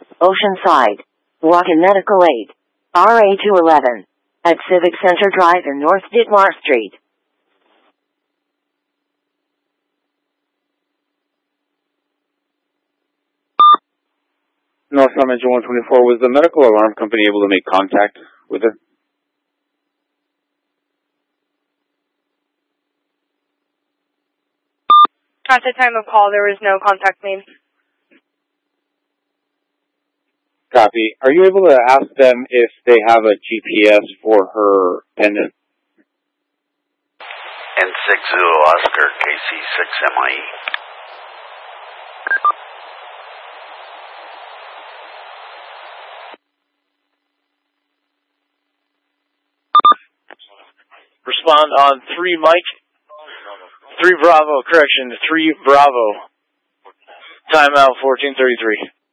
Oceanside. Walk-in medical aid. RA211. At Civic Center Drive in North Ditmar Street. North Dimension 124, was the medical alarm company able to make contact with her? At the time of call, there was no contact made. Copy. Are you able to ask them if they have a GPS for her pendant? N6 Zulu Oscar, KC6MIE. Respond on 3 Mike, 3 Bravo, correction, 3 Bravo. Timeout 1433.